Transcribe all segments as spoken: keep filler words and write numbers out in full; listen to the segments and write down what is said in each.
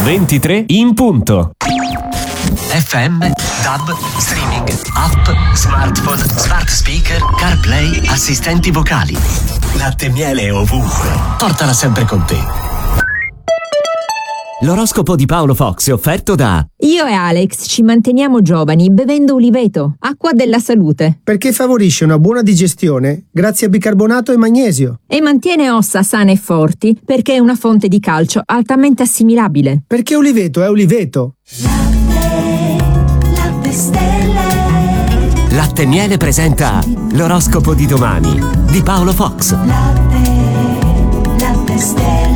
ventitré in punto. F M, D A B, streaming, app, smartphone, smart speaker, CarPlay, assistenti vocali. Latte e miele ovunque. Portala sempre con te. L'oroscopo di Paolo Fox è offerto da Io e Alex ci manteniamo giovani bevendo Uliveto, acqua della salute. Perché favorisce una buona digestione grazie a bicarbonato e magnesio. E mantiene ossa sane e forti perché è una fonte di calcio altamente assimilabile. Perché Uliveto è Uliveto. Latte, stelle. Latte e Miele presenta l'oroscopo di domani di Paolo Fox. Latte, latte, stelle.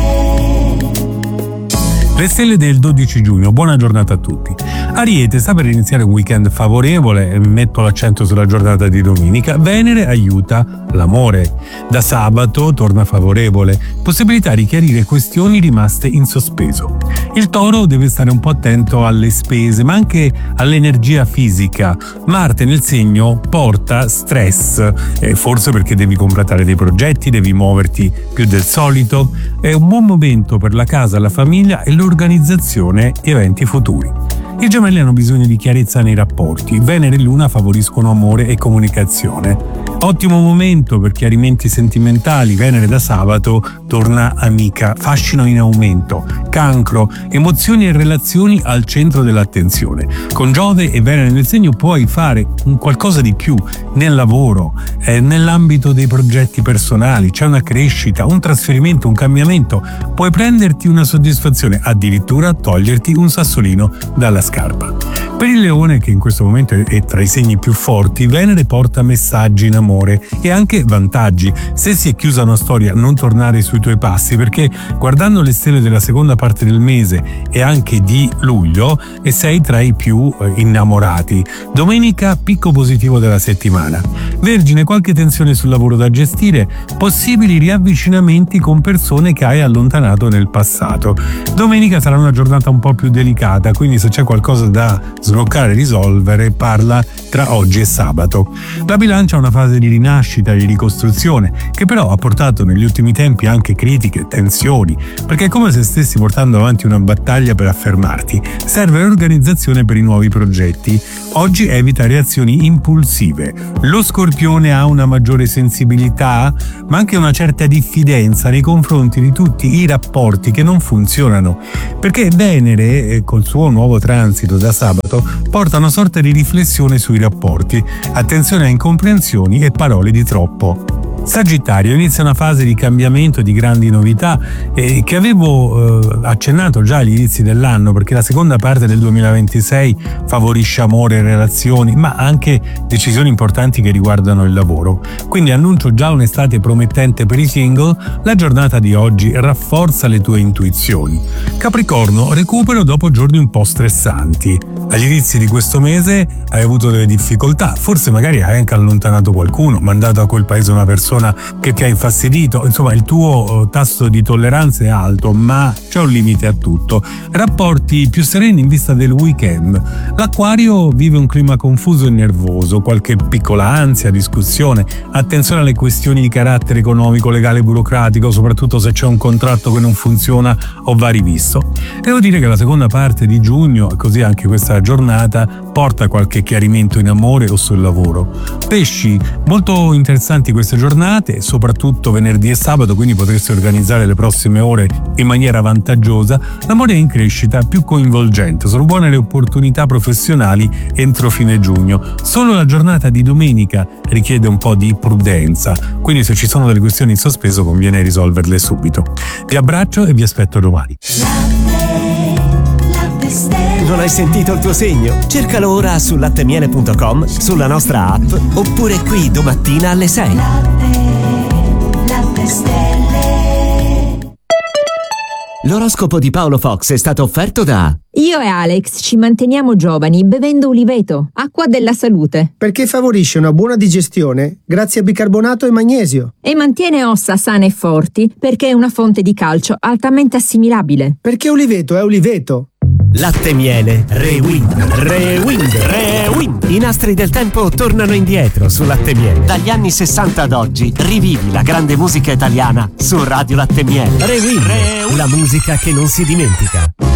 Le stelle del dodici giugno, buona giornata a tutti. Ariete, sta per iniziare un weekend favorevole, metto l'accento sulla giornata di domenica. Venere aiuta l'amore. Da sabato torna favorevole, possibilità di chiarire questioni rimaste in sospeso. Il Toro deve stare un po' attento alle spese, ma anche all'energia fisica. Marte nel segno porta stress, eh, forse perché devi completare dei progetti, devi muoverti più del solito. È un buon momento per la casa, la famiglia e l'organizzazione di eventi futuri. I gemelli hanno bisogno di chiarezza nei rapporti. Venere e Luna favoriscono amore e comunicazione. Ottimo momento per chiarimenti sentimentali. Venere da sabato torna amica, fascino in aumento. Cancro, emozioni e relazioni al centro dell'attenzione. Con Giove e Venere nel segno puoi fare un qualcosa di più nel lavoro, eh, nell'ambito dei progetti personali. C'è una crescita, un trasferimento, un cambiamento. Puoi prenderti una soddisfazione, addirittura toglierti un sassolino dalla scarpa. Per il Leone, che in questo momento è tra i segni più forti, Venere porta messaggi in amore e anche vantaggi. Se si è chiusa una storia, non tornare sui tuoi passi, perché guardando le stelle della seconda parte del mese e anche di luglio, e sei tra i più innamorati. Domenica, picco positivo della settimana. Vergine, qualche tensione sul lavoro da gestire, possibili riavvicinamenti con persone che hai allontanato nel passato. Domenica sarà una giornata un po' più delicata, quindi se c'è qualcosa da sbloccare e risolvere, parla tra oggi e sabato. La Bilancia ha una fase di rinascita e di ricostruzione, che però ha portato negli ultimi tempi anche critiche, tensioni, perché è come se stessi portando avanti una battaglia per affermarti. Serve l'organizzazione per i nuovi progetti. Oggi evita reazioni impulsive. Lo Scorpione ha una maggiore sensibilità, ma anche una certa diffidenza nei confronti di tutti i rapporti che non funzionano, perché Venere, col suo nuovo transito da sabato, porta una sorta di riflessione sui rapporti. Attenzione a incomprensioni e parole di troppo. Sagittario, inizia una fase di cambiamento, di grandi novità eh, che avevo eh, accennato già agli inizi dell'anno, perché la seconda parte del duemilaventisei favorisce amore e relazioni, ma anche decisioni importanti che riguardano il lavoro. Quindi annuncio già un'estate promettente per i single. La giornata di oggi rafforza le tue intuizioni. Capricorno, recupero dopo giorni un po' stressanti. Agli inizi di questo mese hai avuto delle difficoltà, forse magari hai anche allontanato qualcuno, mandato a quel paese una persona che ti ha infastidito. Insomma, il tuo tasso di tolleranza è alto, ma c'è un limite a tutto. Rapporti più sereni in vista del weekend. L'Acquario vive un clima confuso e nervoso, qualche piccola ansia, discussione. Attenzione alle questioni di carattere economico, legale, burocratico, soprattutto se c'è un contratto che non funziona o va rivisto. Devo dire che la seconda parte di giugno, così anche questa giornata, porta qualche chiarimento in amore o sul lavoro. Pesci, molto interessanti queste giornate, soprattutto venerdì e sabato, quindi potresti organizzare le prossime ore in maniera vantaggiosa. L'amore è in crescita, più coinvolgente, sono buone le opportunità professionali entro fine giugno. Solo la giornata di domenica richiede un po' di prudenza, quindi se ci sono delle questioni in sospeso conviene risolverle subito. Vi abbraccio e vi aspetto domani. Non hai sentito il tuo segno? Cercalo ora su lattemiele punto com, sulla nostra app, oppure qui domattina alle sei. Latte, latte, stelle. L'oroscopo di Paolo Fox è stato offerto da Io e Alex ci manteniamo giovani bevendo Uliveto, acqua della salute. Perché favorisce una buona digestione grazie a bicarbonato e magnesio. E mantiene ossa sane e forti perché è una fonte di calcio altamente assimilabile. Perché Uliveto è Uliveto. Latte e Miele Rewind, Rewind, Rewind. I nastri del tempo tornano indietro su Latte e Miele. Dagli anni sessanta ad oggi rivivi la grande musica italiana su Radio Latte e Miele. Rewind, Rewind. La musica che non si dimentica.